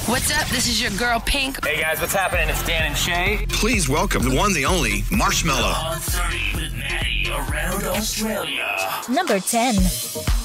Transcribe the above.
What's up? This is your girl Pink. Hey guys, what's happening? It's Dan and Shay. Please welcome the one, the only, Marshmello. On 30 with Maddie around Australia. Number 10.